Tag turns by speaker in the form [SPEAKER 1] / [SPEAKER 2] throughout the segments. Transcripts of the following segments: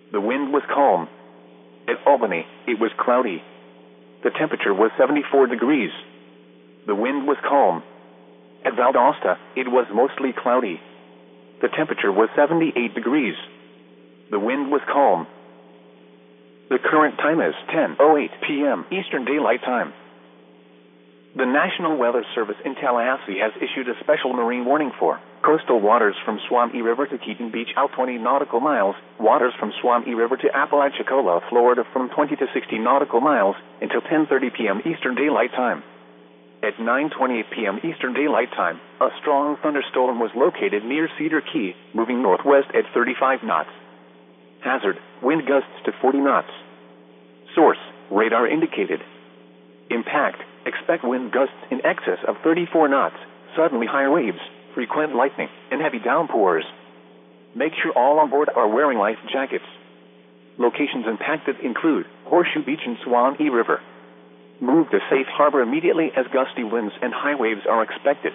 [SPEAKER 1] The wind was calm. At Albany, it was cloudy. The temperature was 74 degrees. The wind was calm. At Valdosta, it was mostly cloudy. The temperature was 78 degrees. The wind was calm. The current time is 10:08 p.m. Eastern Daylight Time. The National Weather Service in Tallahassee has issued a special marine warning for coastal waters from Swanee River to Keaton Beach out 20 nautical miles, waters from Swanee River to Apalachicola, Florida from 20 to 60 nautical miles until 10:30 p.m. Eastern Daylight Time. At 9:28 p.m. Eastern Daylight Time, a strong thunderstorm was located near Cedar Key, moving northwest at 35 knots. Hazard, wind gusts to 40 knots. Source, radar indicated. Impact, expect wind gusts in excess of 34 knots, suddenly higher waves, frequent lightning, and heavy downpours. Make sure all on board are wearing life jackets. Locations impacted include Horseshoe Beach and Swanee River. Move to safe harbor immediately as gusty winds and high waves are expected.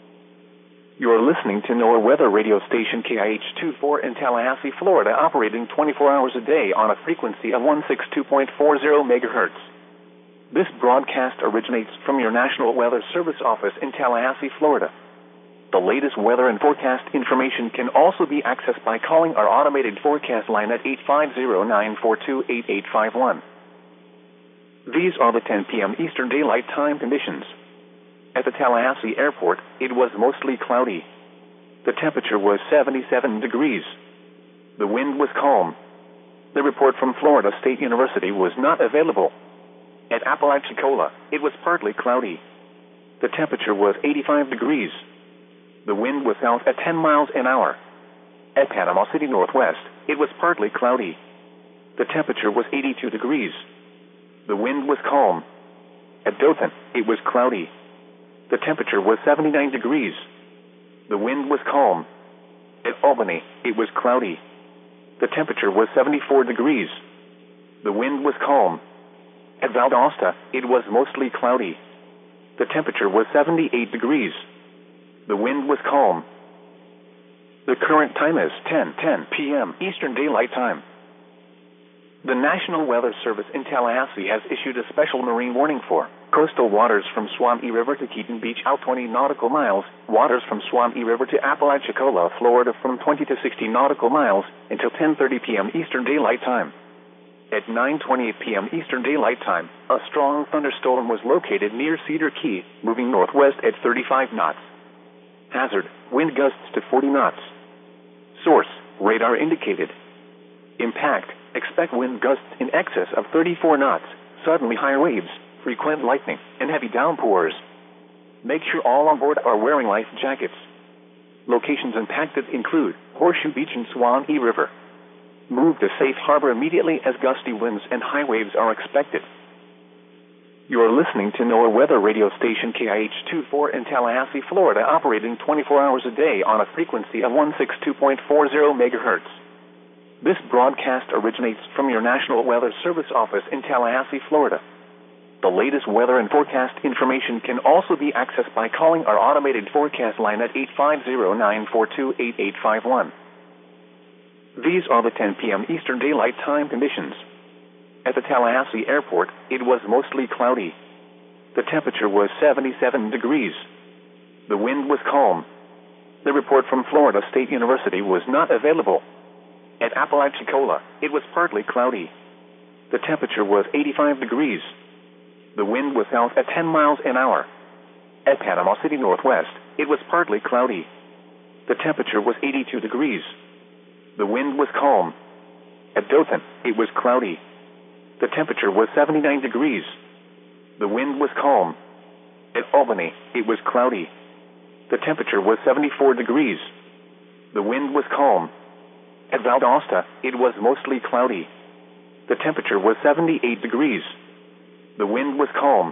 [SPEAKER 1] You are listening to NOAA weather radio station KIH-24 in Tallahassee, Florida, operating 24 hours a day on a frequency of 162.40 megahertz. This broadcast originates from your National Weather Service office in Tallahassee, Florida. The latest weather and forecast information can also be accessed by calling our automated forecast line at 850-942-8851. These are the 10 p.m. Eastern Daylight Time conditions. At the Tallahassee Airport, it was mostly cloudy. The temperature was 77 degrees. The wind was calm. The report from Florida State University was not available. At Apalachicola, it was partly cloudy. The temperature was 85 degrees. The wind was south at 10 miles an hour. At Panama City Northwest, it was partly cloudy. The temperature was 82 degrees. The wind was calm. At Dothan, it was cloudy. The temperature was 79 degrees. The wind was calm. At Albany, it was cloudy. The temperature was 74 degrees. The wind was calm. At Valdosta, it was mostly cloudy. The temperature was 78 degrees. The wind was calm. The current time is 10:10 p.m. Eastern Daylight Time. The National Weather Service in Tallahassee has issued a special marine warning for coastal waters from Swanee River to Keaton Beach out 20 nautical miles, waters from Swanee River to Apalachicola, Florida from 20 to 60 nautical miles until 10:30 p.m. Eastern Daylight Time. At 9:28 p.m. Eastern Daylight Time, a strong thunderstorm was located near Cedar Key, moving northwest at 35 knots. Hazard, wind gusts to 40 knots. Source, radar indicated. Impact, expect wind gusts in excess of 34 knots, suddenly higher waves, frequent lightning, and heavy downpours. Make sure all on board are wearing life jackets. Locations impacted include Horseshoe Beach and Swanee River. Move to safe harbor immediately as gusty winds and high waves are expected. You are listening to NOAA weather radio station KIH-24 in Tallahassee, Florida, operating 24 hours a day on a frequency of 162.40 megahertz. This broadcast originates from your National Weather Service office in Tallahassee, Florida. The latest weather and forecast information can also be accessed by calling our automated forecast line at 850-942-8851. These are the 10 p.m. Eastern Daylight Time conditions. At the Tallahassee Airport, it was mostly cloudy. The temperature was 77 degrees. The wind was calm. The report from Florida State University was not available. At Apalachicola, it was partly cloudy. The temperature was 85 degrees. The wind was south at 10 miles an hour. At Panama City Northwest, it was partly cloudy. The temperature was 82 degrees. The wind was calm. At Dothan, it was cloudy. The temperature was 79 degrees. The wind was calm. At Albany, it was cloudy. The temperature was 74 degrees. The wind was calm. At Valdosta, it was mostly cloudy. The temperature was 78 degrees. The wind was calm.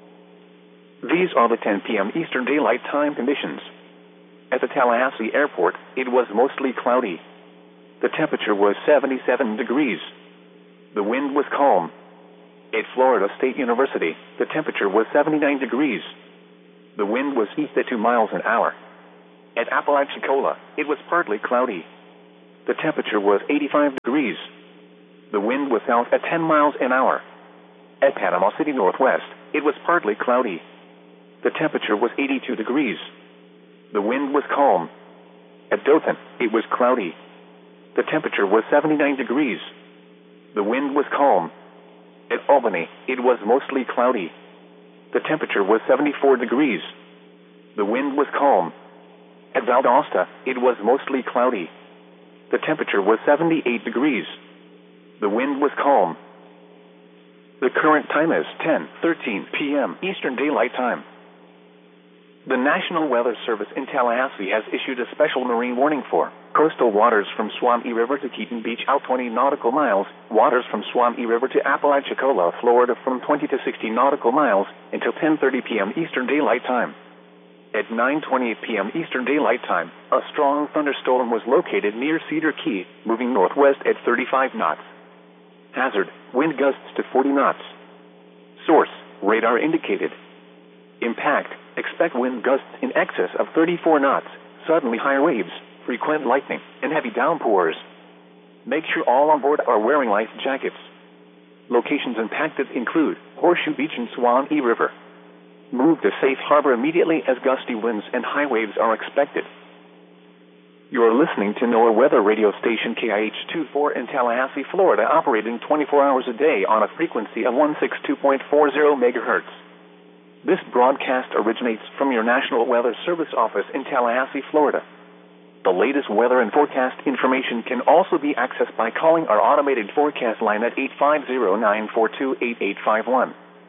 [SPEAKER 1] These are the 10 p.m. Eastern Daylight Time conditions. At the Tallahassee Airport, it was mostly cloudy. The temperature was 77 degrees. The wind was calm. At Florida State University, the temperature was 79 degrees. The wind was east at 2 miles an hour. At Apalachicola, it was partly cloudy. The temperature was 85 degrees. The wind was south at 10 miles an hour. At Panama City Northwest, it was partly cloudy. The temperature was 82 degrees. The wind was calm. At Dothan, it was cloudy. The temperature was 79 degrees. The wind was calm. At Albany, it was mostly cloudy. The temperature was 74 degrees. The wind was calm. At Valdosta, it was mostly cloudy. The temperature was 78 degrees. The wind was calm. The current time is 10:13 p.m. Eastern Daylight Time. The National Weather Service in Tallahassee has issued a special marine warning for coastal waters from Swanee River to Keaton Beach out 20 nautical miles, waters from Swanee River to Apalachicola, Florida from 20 to 60 nautical miles until 10:30 p.m. Eastern Daylight Time. At 9:28 p.m. Eastern Daylight Time, a strong thunderstorm was located near Cedar Key, moving northwest at 35 knots. Hazard, wind gusts to 40 knots. Source, radar indicated. Impact, expect wind gusts in excess of 34 knots, suddenly higher waves, frequent lightning, and heavy downpours. Make sure all on board are wearing life jackets. Locations impacted include Horseshoe Beach and Swanee River. Move to safe harbor immediately as gusty winds and high waves are expected. You are listening to NOAA weather radio station KIH-24 in Tallahassee, Florida, operating 24 hours a day on a frequency of 162.40 megahertz. This broadcast originates from your National Weather Service office in Tallahassee, Florida. The latest weather and forecast information can also be accessed by calling our automated forecast line at 850-942-8851.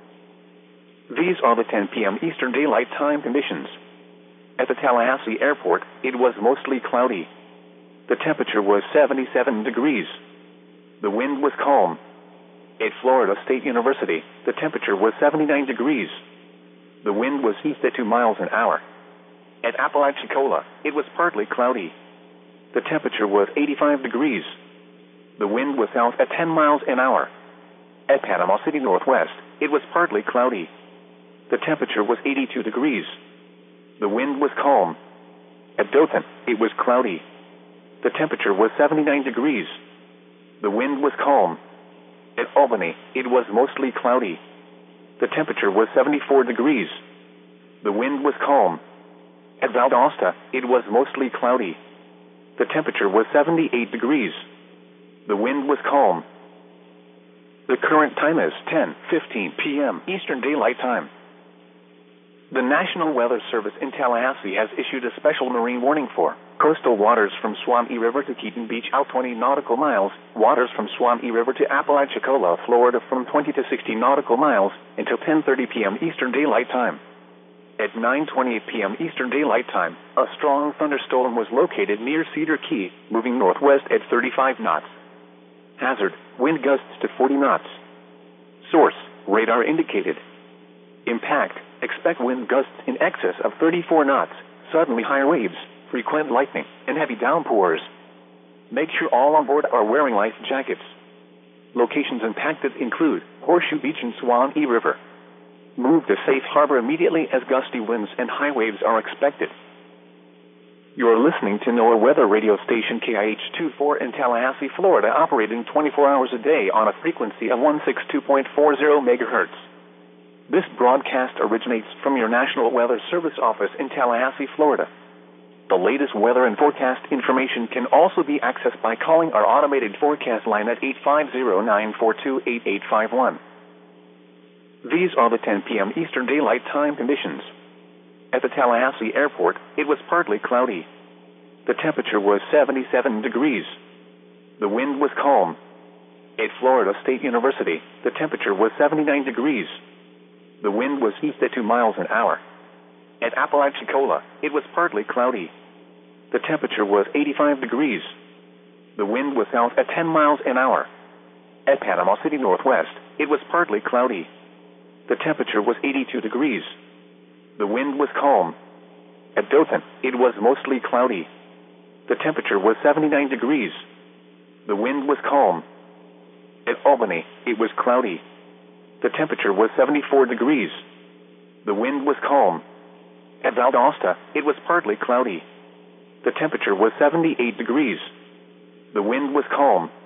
[SPEAKER 1] These are the 10 p.m. Eastern Daylight Time conditions. At the Tallahassee Airport, it was mostly cloudy. The temperature was 77 degrees. The wind was calm. At Florida State University, the temperature was 79 degrees. The wind was east at 2 miles an hour. At Apalachicola, it was partly cloudy. The temperature was 85 degrees. The wind was south at 10 miles an hour. At Panama City Northwest, it was partly cloudy. The temperature was 82 degrees. The wind was calm. At Dothan, it was cloudy. The temperature was 79 degrees. The wind was calm. At Albany, it was mostly cloudy. The temperature was 74 degrees. The wind was calm. At Valdosta, it was mostly cloudy. The temperature was 78 degrees. The wind was calm. The current time is 10:15 p.m. Eastern Daylight Time. The National Weather Service in Tallahassee has issued a special marine warning for coastal waters from Swanee River to Keaton Beach out 20 nautical miles, waters from Swanee River to Apalachicola, Florida from 20 to 60 nautical miles until 10:30 p.m. Eastern Daylight Time. At 9:28 p.m. Eastern Daylight Time, a strong thunderstorm was located near Cedar Key, moving northwest at 35 knots. Hazard, wind gusts to 40 knots. Source, radar indicated. Impact, expect wind gusts in excess of 34 knots, suddenly higher waves, frequent lightning, and heavy downpours. Make sure all on board are wearing life jackets. Locations impacted include Horseshoe Beach and Swanee River. Move to safe harbor immediately as gusty winds and high waves are expected. You are listening to NOAA weather radio station KIH-24 in Tallahassee, Florida, operating 24 hours a day on a frequency of 162.40 megahertz. This broadcast originates from your National Weather Service office in Tallahassee, Florida. The latest weather and forecast information can also be accessed by calling our automated forecast line at 850-942-8851. These are the 10 p.m. Eastern Daylight Time conditions. At the Tallahassee Airport, it was partly cloudy. The temperature was 77 degrees. The wind was calm. At Florida State University, the temperature was 79 degrees. The wind was east at 2 miles an hour. At Apalachicola, it was partly cloudy. The temperature was 85 degrees. The wind was south at 10 miles an hour. At Panama City Northwest, it was partly cloudy. The temperature was 82 degrees. The wind was calm. At Dothan, it was mostly cloudy. The temperature was 79 degrees. The wind was calm. At Albany, it was cloudy. The temperature was 74 degrees. The wind was calm. At Valdosta, it was partly cloudy. The temperature was 78 degrees. The wind was calm.